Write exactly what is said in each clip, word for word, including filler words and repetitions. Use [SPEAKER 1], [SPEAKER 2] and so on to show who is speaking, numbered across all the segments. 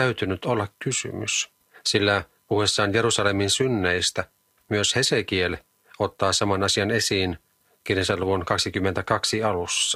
[SPEAKER 1] täytynyt olla kysymys, sillä puhuessaan Jerusalemin synneistä myös Hesekiel ottaa saman asian esiin kirjansa luvun kaksikymmentäkaksi alussa.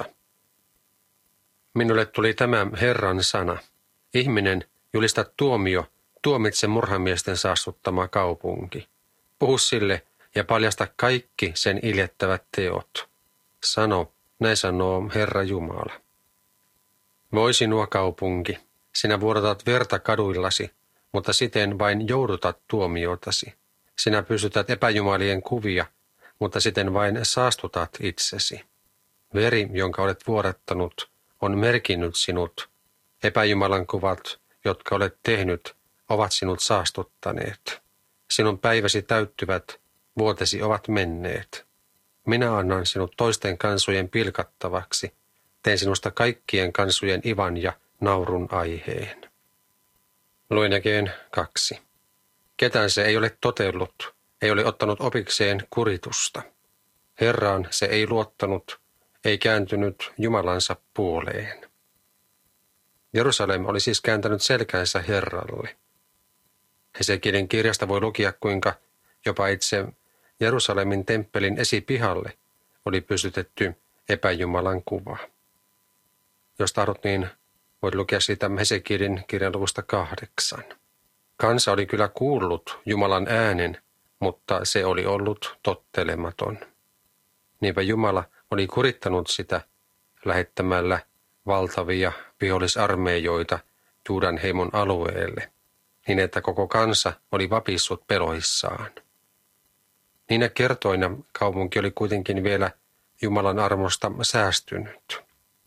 [SPEAKER 1] Minulle tuli tämä Herran sana. Ihminen, julista tuomio, tuomitse murhamiesten saastuttama kaupunki. Puhu sille ja paljasta kaikki sen iljettävät teot. Sano, näin sanoo Herra Jumala. Voi sinua kaupunki, sinä vuodatat verta kaduillasi, mutta siten vain joudutat tuomiotasi. Sinä pystytät epäjumalien kuvia, mutta siten vain saastutat itsesi. Veri, jonka olet vuodattanut, on merkinnyt sinut. Epäjumalan kuvat, jotka olet tehnyt, ovat sinut saastuttaneet. Sinun päiväsi täyttyvät, vuotesi ovat menneet. Minä annan sinut toisten kansojen pilkattavaksi. Teen sinusta kaikkien kansojen ivan ja naurun aiheen. Luen jakeen kaksi. Ketään se ei ole totellut, ei ole ottanut opikseen kuritusta. Herraan se ei luottanut, ei kääntynyt Jumalansa puoleen. Jerusalem oli siis kääntänyt selkänsä Herralle. Hesekielin kirjasta voi lukea, kuinka jopa itse Jerusalemin temppelin esipihalle oli pystytetty epäjumalan kuva. Jos tahdot, niin voit lukea siitä Hesekielin kirjan luvusta kahdeksan. Kansa oli kyllä kuullut Jumalan äänen, mutta se oli ollut tottelematon. Niinpä Jumala oli kurittanut sitä lähettämällä valtavia vihollisarmeijoita Juudan heimon alueelle, niin että koko kansa oli vapissut peloissaan. Niinä kertoina kaupunki oli kuitenkin vielä Jumalan armosta säästynyt.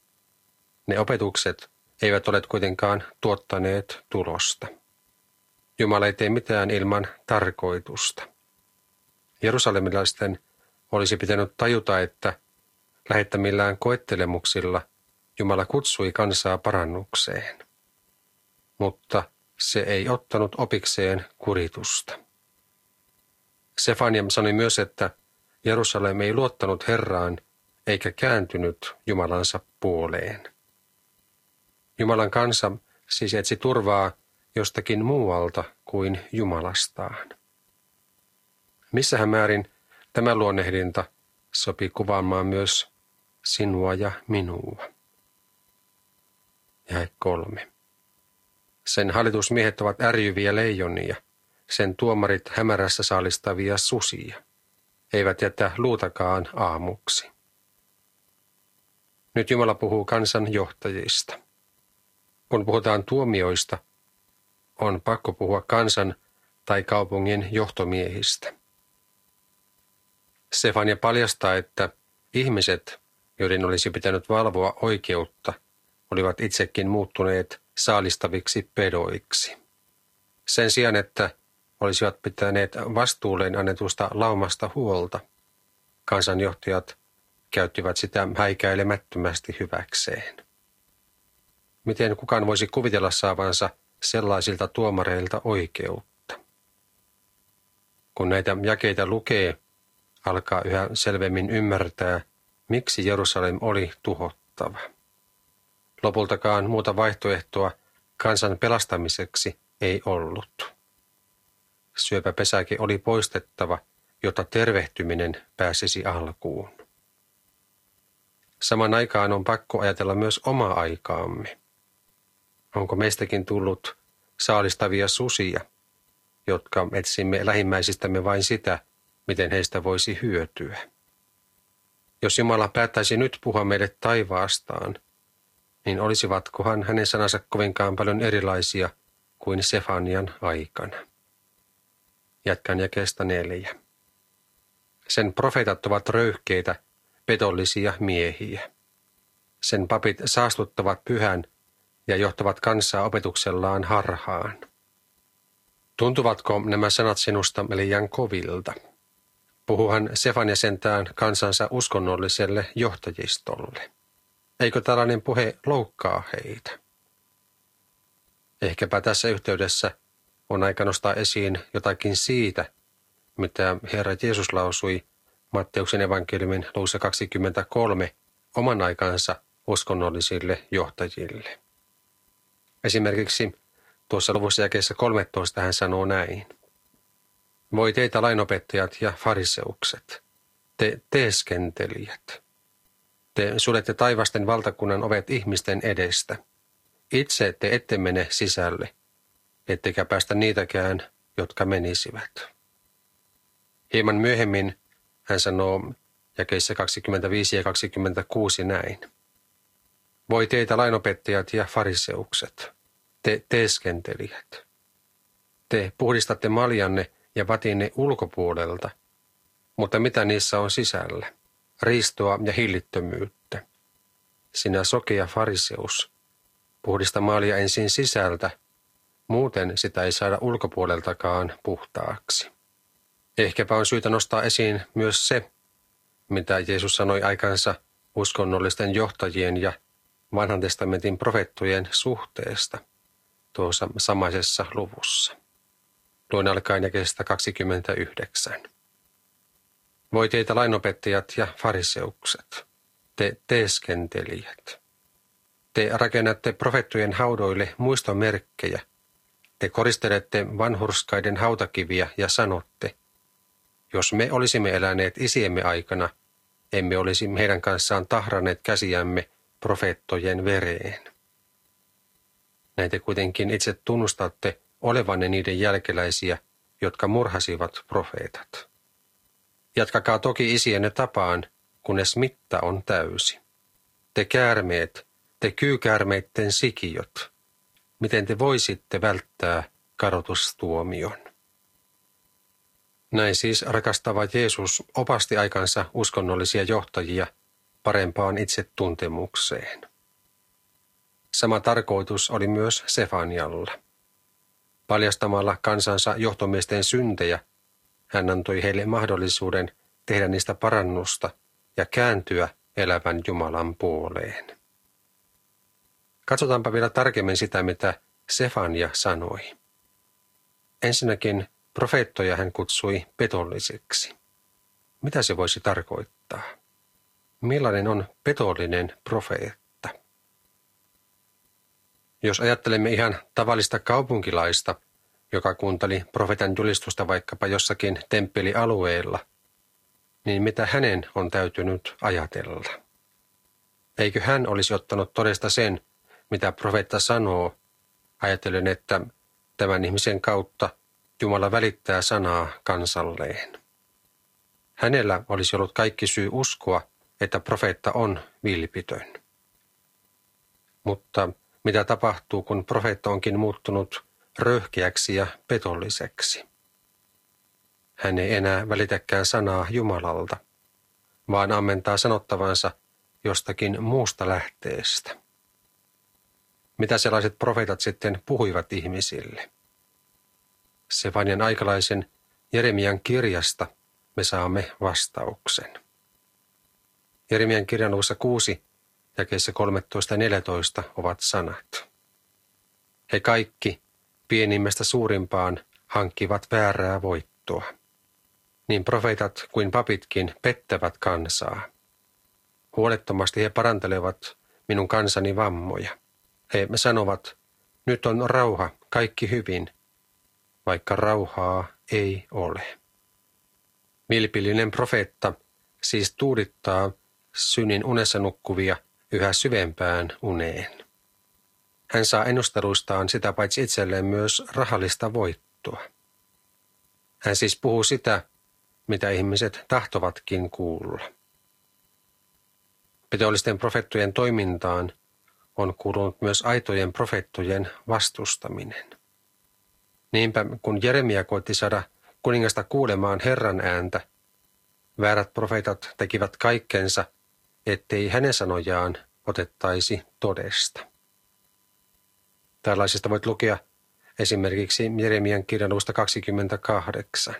[SPEAKER 1] Ne opetukset eivät ole kuitenkaan tuottaneet tulosta. Jumala ei tee mitään ilman tarkoitusta. Jerusalemilaisten olisi pitänyt tajuta, että lähettämillään koettelemuksilla Jumala kutsui kansaa parannukseen. Mutta se ei ottanut opikseen kuritusta. Sefania sanoi myös, että Jerusalem ei luottanut Herraan eikä kääntynyt Jumalansa puoleen. Jumalan kansa siis etsi turvaa jostakin muualta kuin Jumalastaan. Missähän määrin tämä luonnehdinta sopii kuvaamaan myös sinua ja minua. Jae kolme. Sen hallitusmiehet ovat ärjyviä leijonia, sen tuomarit hämärässä saalistavia susia, eivät jätä luutakaan aamuksi. Nyt Jumala puhuu kansan johtajista. Kun puhutaan tuomioista, on pakko puhua kansan tai kaupungin johtomiehistä. Sefania paljastaa, että ihmiset, joiden olisi pitänyt valvoa oikeutta, olivat itsekin muuttuneet saalistaviksi pedoiksi. Sen sijaan, että olisivat pitäneet vastuulleen annetusta laumasta huolta, kansanjohtajat käyttivät sitä häikäilemättömästi hyväkseen. Miten kukaan voisi kuvitella saavansa sellaisilta tuomareilta oikeutta? Kun näitä jakeita lukee, alkaa yhä selvemmin ymmärtää, miksi Jerusalem oli tuhottava. Lopultakaan muuta vaihtoehtoa kansan pelastamiseksi ei ollut. Syöpäpesäke oli poistettava, jotta tervehtyminen pääsisi alkuun. Saman aikaan on pakko ajatella myös omaa aikaamme. Onko meistäkin tullut saalistavia susia, jotka etsimme lähimmäisistämme vain sitä, miten heistä voisi hyötyä? Jos Jumala päättäisi nyt puhua meille taivaastaan, niin olisivatkohan hänen sanansa kovinkaan paljon erilaisia kuin Sefanian aikana. Jatkan jakeesta neljä. Sen profeetat ovat röyhkeitä, petollisia miehiä. Sen papit saastuttavat pyhän ja johtavat kansaa opetuksellaan harhaan. Tuntuvatko nämä sanat sinusta liian kovilta? Puhuhan Sefania sentään kansansa uskonnolliselle johtajistolle. Eikö tällainen puhe loukkaa heitä? Ehkäpä tässä yhteydessä on aika nostaa esiin jotakin siitä, mitä Herra Jeesus lausui Matteuksen evankeliumin luvussa kaksikymmentäkolme oman aikansa uskonnollisille johtajille. Esimerkiksi Tuossa luvussa jakeessa kolmetoista hän sanoo näin. Voi teitä lainopettajat ja fariseukset, te teeskentelijät. Te suljette taivasten valtakunnan ovet ihmisten edestä. Itse te ette mene sisälle, ettekä päästä niitäkään, jotka menisivät. Hieman myöhemmin hän sanoo jakeissa kaksikymmentäviisi ja kaksikymmentäkuusi näin. Voi teitä lainopettajat ja fariseukset, te teeskentelijät. Te puhdistatte maljanne ja vatinne ulkopuolelta, mutta mitä niissä on sisällä? Riistoa ja hillittömyyttä. Sinä sokea fariseus, puhdista maalia ensin sisältä, muuten sitä ei saada ulkopuoleltakaan puhtaaksi. Ehkäpä on syytä nostaa esiin myös se, mitä Jeesus sanoi aikansa uskonnollisten johtajien ja vanhan testamentin profeettojen suhteesta tuossa samaisessa luvussa. Luen alkaen jakeesta kaksikymmentäyhdeksän. Voi teitä lainopettajat ja fariseukset, te teeskentelijät. Te rakennatte profeettojen haudoille muistomerkkejä. Te koristelette vanhurskaiden hautakiviä ja sanotte, jos me olisimme eläneet isiemme aikana, emme olisi heidän kanssaan tahranneet käsiämme profeettojen vereen. Näin te kuitenkin itse tunnustatte olevanne niiden jälkeläisiä, jotka murhasivat profeetat. Jatkakaa toki isienne tapaan, kunnes mitta on täysi. Te käärmeet, te kyykäärmeitten sikiöt, miten te voisitte välttää kadotustuomion? Näin siis rakastava Jeesus opasti aikansa uskonnollisia johtajia parempaan itsetuntemukseen. Sama tarkoitus oli myös Sefanialla. Paljastamalla kansansa johtomiesten syntejä, hän antoi heille mahdollisuuden tehdä niistä parannusta ja kääntyä elävän Jumalan puoleen. Katsotaanpa vielä tarkemmin sitä, mitä Sefania sanoi. Ensinnäkin profeettoja hän kutsui petollisiksi. Mitä se voisi tarkoittaa? Millainen on petollinen profeetta? Jos ajattelemme ihan tavallista kaupunkilaista, joka kuunteli profeetan julistusta vaikkapa jossakin temppelialueella, niin mitä hänen on täytynyt ajatella? Eikö hän olisi ottanut todesta sen, mitä profeetta sanoo, ajatellen, että tämän ihmisen kautta Jumala välittää sanaa kansalleen. Hänellä olisi ollut kaikki syy uskoa, että profeetta on vilpitön. Mutta mitä tapahtuu, kun profeetta onkin muuttunut röyhkeäksi ja petolliseksi? Hän ei enää välitäkään sanaa Jumalalta, vaan ammentaa sanottavansa jostakin muusta lähteestä. Mitä sellaiset profeetat sitten puhuivat ihmisille? Sefanian aikalaisen Jeremian kirjasta me saamme vastauksen. Jeremian kirjan luvussa kuusi, jakeissa kolmetoista ja neljätoista ovat sanat. He kaikki, pienimmästä suurimpaan, hankkivat väärää voittoa. Niin profeetat kuin papitkin pettävät kansaa. Huolettomasti he parantelevat minun kansani vammoja. He sanovat, nyt on rauha, kaikki hyvin, vaikka rauhaa ei ole. Vilpillinen profeetta siis tuudittaa synnin unessa nukkuvia yhä syvempään uneen. Hän saa ennusteluistaan sitä paitsi itselleen myös rahallista voittoa. Hän siis puhuu sitä, mitä ihmiset tahtovatkin kuulla. Petollisten profeettojen toimintaan on kuulunut myös aitojen profeettojen vastustaminen. Niinpä kun Jeremia koitti saada kuningasta kuulemaan Herran ääntä, väärät profeetat tekivät kaikkensa, ettei hänen sanojaan otettaisi todesta. Tällaisesta voit lukea esimerkiksi Jeremian kirjan luvusta kaksikymmentäkahdeksan.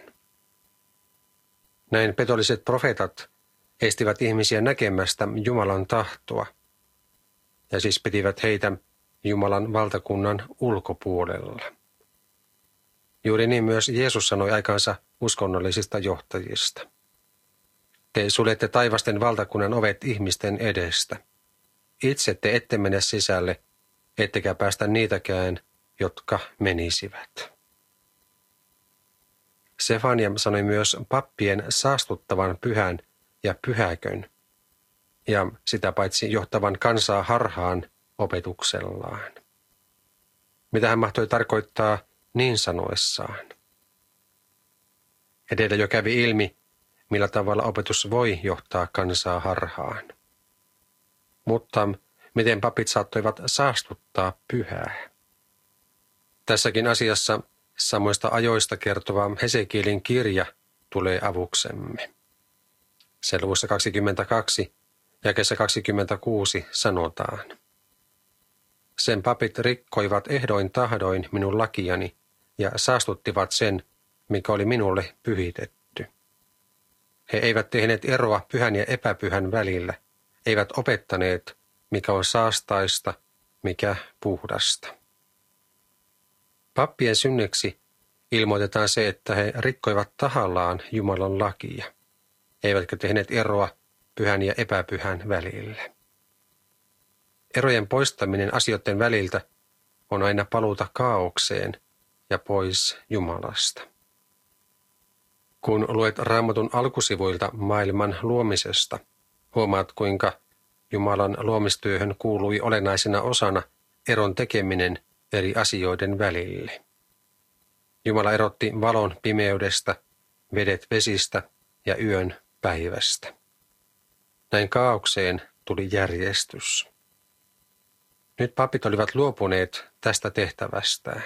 [SPEAKER 1] Näin petolliset profeetat estivät ihmisiä näkemästä Jumalan tahtoa, ja siis pitivät heitä Jumalan valtakunnan ulkopuolella. Juuri niin myös Jeesus sanoi aikansa uskonnollisista johtajista. Te suljette taivasten valtakunnan ovet ihmisten edestä. Itse te ette mene sisälle, ettekä päästä niitäkään, jotka menisivät. Sefania sanoi myös pappien saastuttavan pyhän ja pyhäkön, ja sitä paitsi johtavan kansaa harhaan opetuksellaan. Mitä hän mahtoi tarkoittaa niin sanoessaan? Edellä jo kävi ilmi, millä tavalla opetus voi johtaa kansaa harhaan. Mutta miten papit saattoivat saastuttaa pyhää? Tässäkin asiassa samoista ajoista kertova Hesekielin kirja tulee avuksemme. Se luvussa kaksikymmentäkaksi, jakeessa kaksikymmentäkuusi sanotaan. Sen papit rikkoivat ehdoin tahdoin minun lakiani ja saastuttivat sen, mikä oli minulle pyhitetty. He eivät tehneet eroa pyhän ja epäpyhän välillä, eivät opettaneet, mikä on saastaista, mikä puhdasta. Pappien synneksi ilmoitetaan se, että he rikkoivat tahallaan Jumalan lakia, eivätkä tehneet eroa pyhän ja epäpyhän välillä. Erojen poistaminen asioiden väliltä on aina paluuta kaaukseen ja pois Jumalasta. Kun luet Raamatun alkusivuilta maailman luomisesta, huomaat kuinka Jumalan luomistyöhön kuului olennaisena osana eron tekeminen eri asioiden välille. Jumala erotti valon pimeydestä, vedet vesistä ja yön päivästä. Näin kaaukseen tuli järjestys. Nyt papit olivat luopuneet tästä tehtävästään.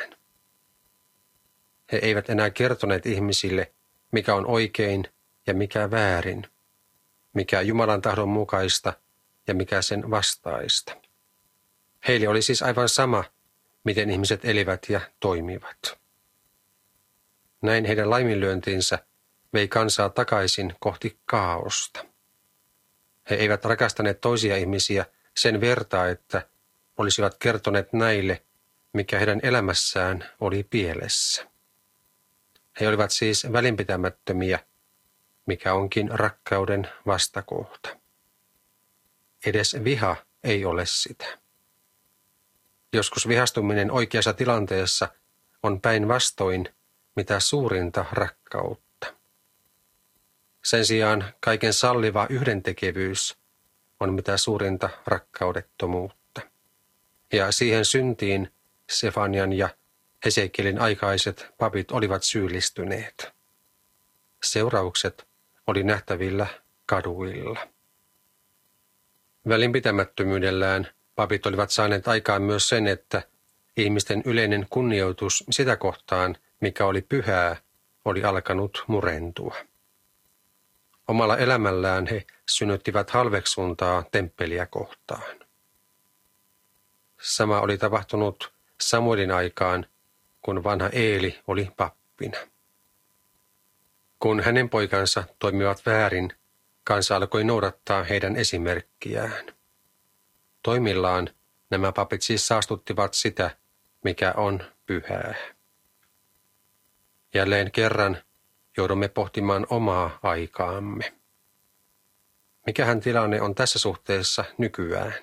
[SPEAKER 1] He eivät enää kertoneet ihmisille, mikä on oikein ja mikä väärin, mikä Jumalan tahdon mukaista ja mikä sen vastaista. Heille oli siis aivan sama, miten ihmiset elivät ja toimivat. Näin heidän laiminlyöntinsä vei kansaa takaisin kohti kaaosta. He eivät rakastaneet toisia ihmisiä sen vertaa, että olisivat kertoneet näille, mikä heidän elämässään oli pielessä. He olivat siis välinpitämättömiä, mikä onkin rakkauden vastakohta. Edes viha ei ole sitä. Joskus vihastuminen oikeassa tilanteessa on päinvastoin mitä suurinta rakkautta. Sen sijaan kaiken salliva yhdentekevyys on mitä suurinta rakkaudettomuutta. Ja siihen syntiin Sefanian ja Hesekielin aikaiset papit olivat syyllistyneet. Seuraukset oli nähtävillä kaduilla. Välinpitämättömyydellään papit olivat saaneet aikaan myös sen, että ihmisten yleinen kunnioitus sitä kohtaan, mikä oli pyhää, oli alkanut murentua. Omalla elämällään he synnyttivät halveksuntaa temppeliä kohtaan. Sama oli tapahtunut Samuelin aikaan, kun vanha Eeli oli pappina. Kun hänen poikansa toimivat väärin, kansa alkoi noudattaa heidän esimerkkiään. Toimillaan nämä papit siis saastuttivat sitä, mikä on pyhää. Jälleen kerran joudumme pohtimaan omaa aikaamme. Mikähän tilanne on tässä suhteessa nykyään?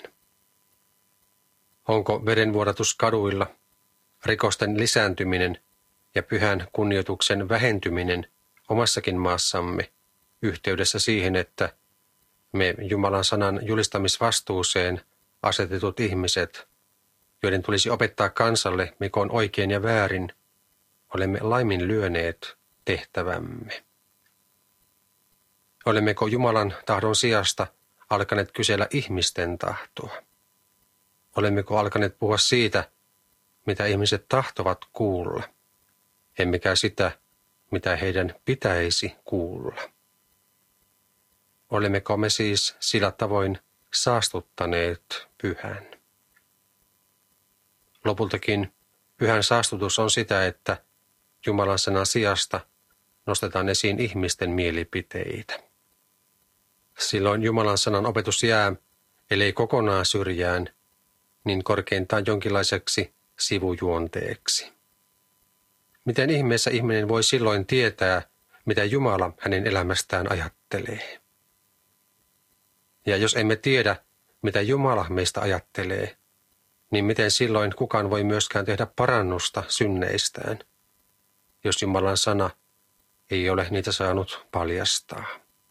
[SPEAKER 1] Onko vedenvuodatus kaduilla, rikosten lisääntyminen ja pyhän kunnioituksen vähentyminen omassakin maassamme yhteydessä siihen, että me Jumalan sanan julistamisvastuuseen asetetut ihmiset, joiden tulisi opettaa kansalle, mikä on oikein ja väärin, olemme laiminlyöneet tehtävämme? Olemmeko Jumalan tahdon sijasta alkaneet kysellä ihmisten tahtoa? Olemmeko alkaneet puhua siitä, mitä ihmiset tahtovat kuulla, emmekä sitä, mitä heidän pitäisi kuulla? Olemmeko me siis sillä tavoin saastuttaneet pyhän? Lopultakin pyhän saastutus on sitä, että Jumalan sanan sijasta nostetaan esiin ihmisten mielipiteitä. Silloin Jumalan sanan opetus jää, ellei kokonaan syrjään, niin korkeintaan jonkinlaiseksi sivujuonteeksi. Miten ihmeessä ihminen voi silloin tietää, mitä Jumala hänen elämästään ajattelee? Ja jos emme tiedä, mitä Jumala meistä ajattelee, niin miten silloin kukaan voi myöskään tehdä parannusta synneistään, jos Jumalan sana ei ole niitä saanut paljastaa.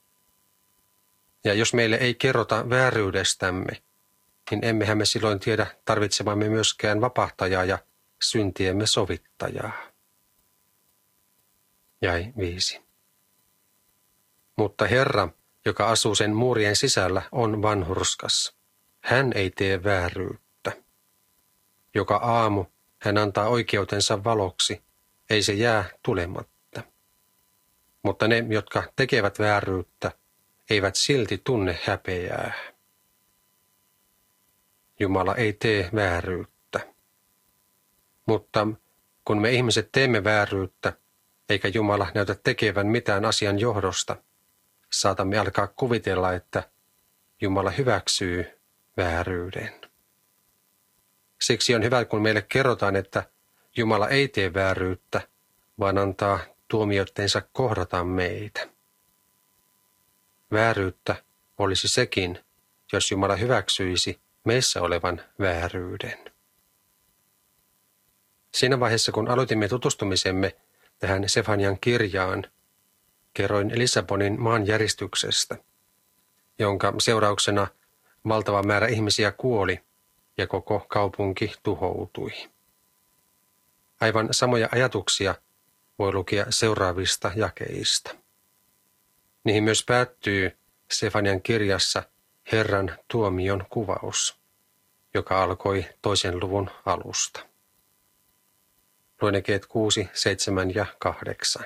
[SPEAKER 1] Ja jos meille ei kerrota vääryydestämme, niin emmehän me silloin tiedä tarvitsevamme myöskään vapahtajaa ja syntiemme sovittajaa. Jäi viisi. Mutta Herra, joka asuu sen muurien sisällä, on vanhurskas. Hän ei tee vääryyttä. Joka aamu hän antaa oikeutensa valoksi, ei se jää tulematta. Mutta ne, jotka tekevät vääryyttä, eivät silti tunne häpeää. Jumala ei tee vääryyttä. Mutta kun me ihmiset teemme vääryyttä, eikä Jumala näytä tekevän mitään asian johdosta, saatamme alkaa kuvitella, että Jumala hyväksyy vääryyden. Siksi on hyvä, kun meille kerrotaan, että Jumala ei tee vääryyttä, vaan antaa tuomioittensa kohdata meitä. Vääryyttä olisi sekin, jos Jumala hyväksyisi meissä olevan vääryyden. Siinä vaiheessa, kun aloitimme tutustumisemme tähän Sefanian kirjaan, kerroin Lissabonin maanjäristyksestä, jonka seurauksena valtava määrä ihmisiä kuoli ja koko kaupunki tuhoutui. Aivan samoja ajatuksia voi lukea seuraavista jakeista. Niihin myös päättyy Sefanian kirjassa Herran tuomion kuvaus, joka alkoi toisen luvun alusta. Luen jakeet kuusi, seitsemän ja kahdeksan.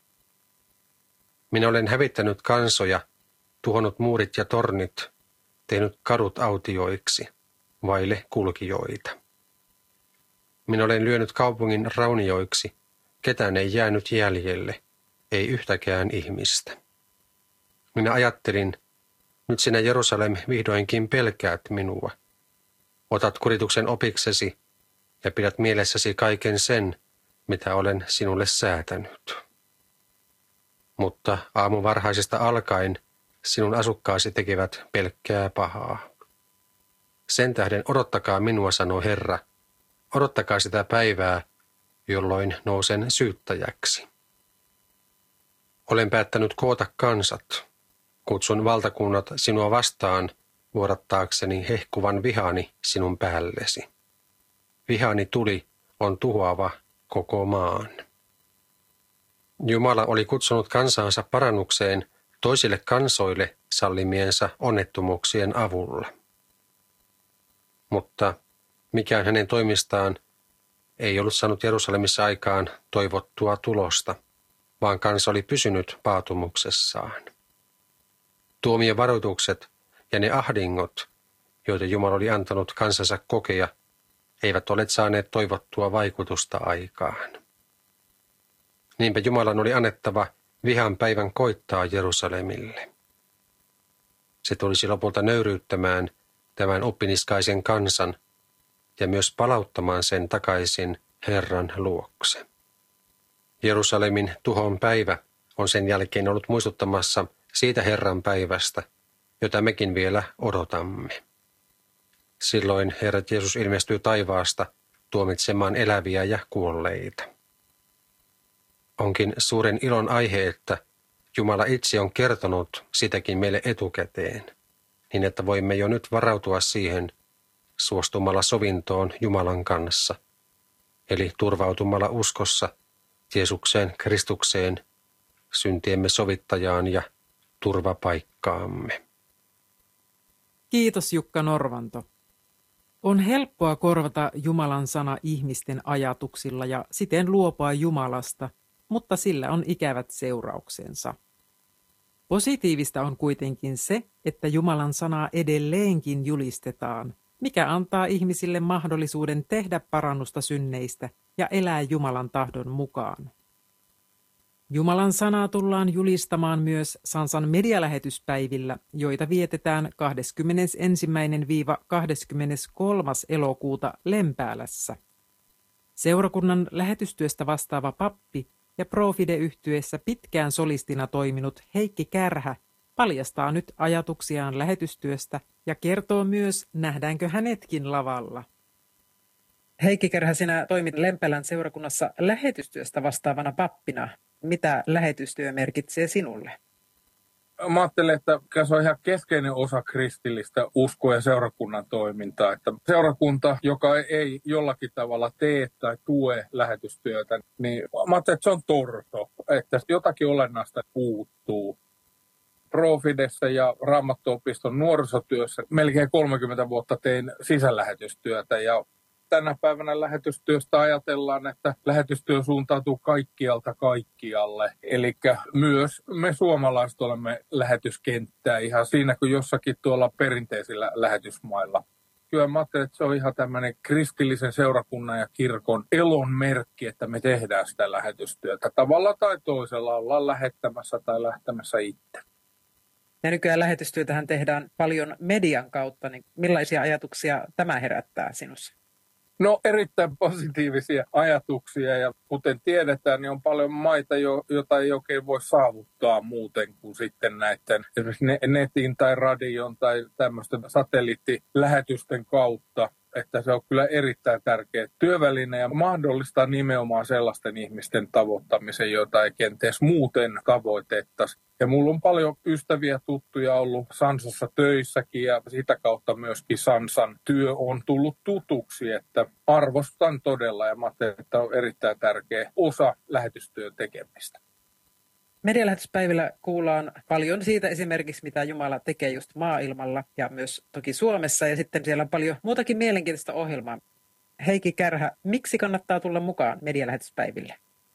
[SPEAKER 1] Minä olen hävittänyt kansoja, tuhonnut muurit ja tornit, tehnyt kadut autioiksi, vaille kulkijoita. Minä olen lyönyt kaupungin raunioiksi, ketään ei jäänyt jäljelle, ei yhtäkään ihmistä. Minä ajattelin, nyt sinä Jerusalem vihdoinkin pelkäät minua. Otat kurituksen opiksesi ja pidät mielessäsi kaiken sen, mitä olen sinulle säätänyt. Mutta aamuvarhaisesta alkaen sinun asukkaasi tekevät pelkkää pahaa. Sen tähden odottakaa minua, sanoo Herra. Odottakaa sitä päivää, jolloin nousen syyttäjäksi. Olen päättänyt koota kansat. Kutsun valtakunnat sinua vastaan vuodattaakseni hehkuvan vihani sinun päällesi. Vihani tuli on tuhoava koko maan. Jumala oli kutsunut kansaansa parannukseen toisille kansoille sallimiensa onnettomuuksien avulla. Mutta mikään hänen toimistaan ei ollut saanut Jerusalemissa aikaan toivottua tulosta, vaan kansa oli pysynyt paatumuksessaan. Tuomiovaroitukset ja ne ahdingot, joita Jumala oli antanut kansansa kokea, eivät ole saaneet toivottua vaikutusta aikaan. Niinpä Jumalan oli annettava vihan päivän koittaa Jerusalemille. Se tulisi lopulta nöyryyttämään tämän oppiniskaisen kansan ja myös palauttamaan sen takaisin Herran luokse. Jerusalemin tuhon päivä on sen jälkeen ollut muistuttamassa siitä Herran päivästä, jota mekin vielä odotamme. Silloin Herra Jeesus ilmestyy taivaasta tuomitsemaan eläviä ja kuolleita. Onkin suuren ilon aihe, että Jumala itse on kertonut sitäkin meille etukäteen, niin että voimme jo nyt varautua siihen suostumalla sovintoon Jumalan kanssa, eli turvautumalla uskossa Jeesukseen Kristukseen, syntiemme sovittajaan ja turvapaikkaamme.
[SPEAKER 2] Kiitos Jukka Norvanto. On helppoa korvata Jumalan sana ihmisten ajatuksilla ja siten luopua Jumalasta, mutta sillä on ikävät seurauksensa. Positiivista on kuitenkin se, että Jumalan sanaa edelleenkin julistetaan, mikä antaa ihmisille mahdollisuuden tehdä parannusta synneistä ja elää Jumalan tahdon mukaan. Jumalan sanaa tullaan julistamaan myös Sansan medialähetyspäivillä, joita vietetään kahdeskymmenesensimmäinen kahdeskymmeneskolmas elokuuta Lempäälässä. Seurakunnan lähetystyöstä vastaava pappi ja Profide-yhtyeessä pitkään solistina toiminut Heikki Kärhä paljastaa nyt ajatuksiaan lähetystyöstä ja kertoo myös, nähdäänkö hänetkin lavalla. Heikki Kärhä, sinä toimit Lempälän seurakunnassa lähetystyöstä vastaavana pappina. Mitä lähetystyö merkitsee sinulle?
[SPEAKER 3] Mä ajattelen, että se on ihan keskeinen osa kristillistä uskoa ja seurakunnan toimintaa. Että seurakunta, joka ei jollakin tavalla tee tai tue lähetystyötä, niin mä ajattelen, että se on torso, että jotakin olennaista puuttuu. Profidessa ja Raamattuopiston nuorisotyössä melkein kolmekymmentä vuotta tein sisälähetystyötä ja tänä päivänä lähetystyöstä ajatellaan, että lähetystyö suuntautuu kaikkialta kaikkialle. Eli myös me suomalaiset olemme lähetyskenttää ihan siinä kuin jossakin tuolla perinteisillä lähetysmailla. Kyllä mä ajattelen, että se on ihan tämmöinen kristillisen seurakunnan ja kirkon elon merkki, että me tehdään sitä lähetystyötä. Tavalla tai toisella ollaan lähettämässä tai lähtemässä itse.
[SPEAKER 2] Ja nykyään lähetystyötähän tehdään paljon median kautta, niin millaisia ajatuksia tämä herättää sinussa?
[SPEAKER 3] No erittäin positiivisia ajatuksia ja kuten tiedetään, niin on paljon maita, joita ei oikein voi saavuttaa muuten kuin sitten näiden esimerkiksi netin tai radion tai tämmöisten satelliittilähetysten kautta. Että se on kyllä erittäin tärkeä työväline ja mahdollistaa nimenomaan sellaisten ihmisten tavoittamisen, joita ei kenties muuten tavoitettaisi. Ja mulla on paljon ystäviä tuttuja ollut Sansassa töissäkin ja sitä kautta myöskin Sansan työ on tullut tutuksi, että arvostan todella ja mä ajattelen, että on erittäin tärkeä osa lähetystyön tekemistä.
[SPEAKER 2] Medialähetyspäivillä kuullaan paljon siitä esimerkiksi, mitä Jumala tekee just maailmalla ja myös toki Suomessa. Ja sitten siellä on paljon muutakin mielenkiintoista ohjelmaa. Heikki Kärhä, miksi kannattaa tulla mukaan medialähetyspäiville?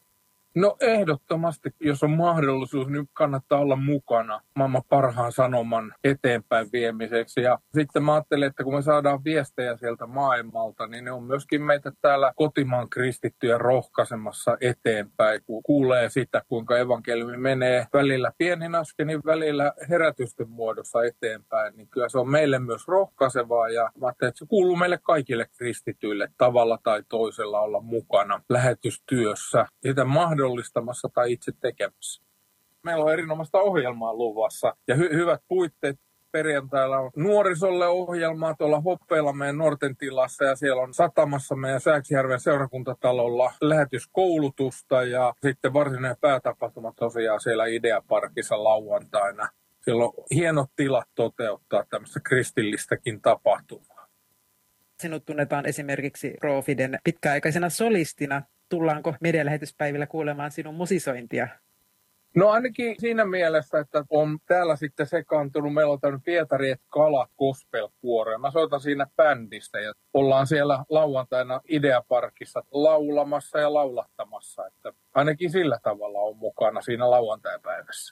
[SPEAKER 3] No ehdottomasti, jos on mahdollisuus, niin kannattaa olla mukana maailman parhaan sanoman eteenpäin viemiseksi. Ja sitten mä ajattelen, että kun me saadaan viestejä sieltä maailmalta, niin ne on myöskin meitä täällä kotimaan kristittyjä rohkaisemassa eteenpäin. Kun kuulee sitä, kuinka evankeliumi menee välillä pienin askelin, välillä herätysten muodossa eteenpäin, niin kyllä se on meille myös rohkaisevaa. Ja mä ajattelen, että se kuuluu meille kaikille kristityille tavalla tai toisella olla mukana lähetystyössä. Sitä mahdollistamassa tai itse tekemässä. Meillä on erinomaista ohjelmaa luvassa ja hy- hyvät puitteet. Perjantaina on nuorisolle ohjelmaa tuolla Hoppeilla meidän Nuorten tilassa ja siellä on Satamassa meidän Sääksijärven seurakuntatalolla lähetyskoulutusta ja sitten varsinainen päätapahtuma tosiaan siellä Ideaparkissa lauantaina. Siellä on hienot tilat toteuttaa tämmöistä kristillistäkin tapahtumaa.
[SPEAKER 2] Sinut tunnetaan esimerkiksi Profiden pitkäaikaisena solistina. Tullaanko medialähetyspäivillä kuulemaan sinun musisointia?
[SPEAKER 3] No ainakin siinä mielessä, että on täällä sitten sekaantunut. Meillä on tämmöinen Pietari et Kalat gospel-kuoro. Mä soitan siinä bändistä ja ollaan siellä lauantaina Ideaparkissa laulamassa ja laulattamassa. Että ainakin sillä tavalla on mukana siinä lauantaipäivässä.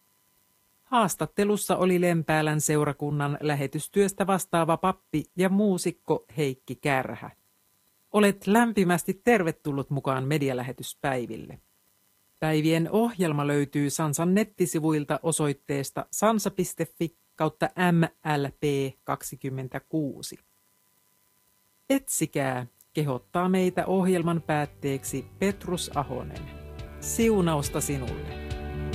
[SPEAKER 2] Haastattelussa oli Lempäälän seurakunnan lähetystyöstä vastaava pappi ja muusikko Heikki Kärhä. Olet lämpimästi tervetullut mukaan medialähetyspäiville. Päivien ohjelma löytyy Sansan nettisivuilta osoitteesta sansa piste fi kautta M L P kaksikymmentäkuusi. Etsikää, kehottaa meitä ohjelman päätteeksi Petrus Ahonen. Siunausta sinulle.